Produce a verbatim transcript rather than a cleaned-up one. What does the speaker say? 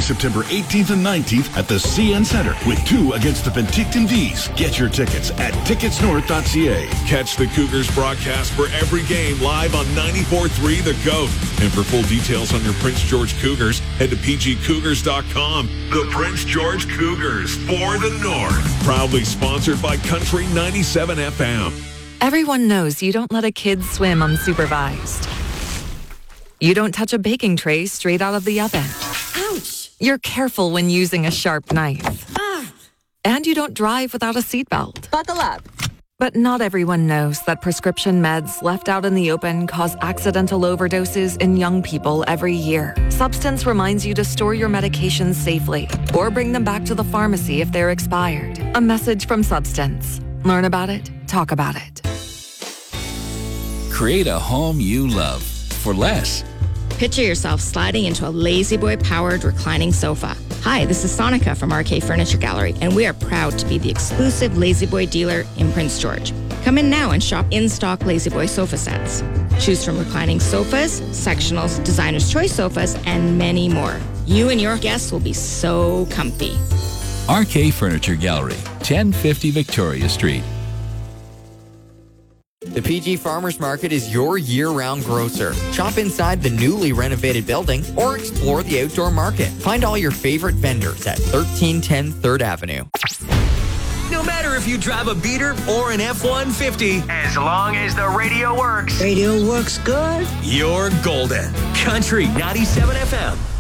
September eighteenth and nineteenth at the C N Center with two against the Penticton Vees. Get your tickets at tickets north dot c a. Catch the Cougars broadcast for every game live on ninety-four point three The Goat. And for full details on your Prince George Cougars, head to p g cougars dot com. The Prince George Cougars for the North. Proudly sponsored by Country ninety-seven F M. Everyone knows you don't let a kid swim unsupervised. You don't touch a baking tray straight out of the oven. Ouch! You're careful when using a sharp knife. Ah! And you don't drive without a seatbelt. Buckle up. But not everyone knows that prescription meds left out in the open cause accidental overdoses in young people every year. Substance reminds you to store your medications safely or bring them back to the pharmacy if they're expired. A message from Substance. Learn about it, talk about it. Create a home you love for less. Picture yourself sliding into a La-Z-Boy powered reclining sofa. Hi, this is Sonica from R K Furniture Gallery, and we are proud to be the exclusive La-Z-Boy dealer in Prince George. Come in now and shop in-stock La-Z-Boy sofa sets. Choose from reclining sofas, sectionals, designer's choice sofas, and many more. You and your guests will be so comfy. R K Furniture Gallery, ten fifty Victoria Street. The P G Farmers Market is your year-round grocer. Shop inside the newly renovated building or explore the outdoor market. Find all your favorite vendors at thirteen ten third Avenue. No matter if you drive a beater or an F one fifty, as long as the radio works. Radio works good. You're golden. Country ninety-seven F M.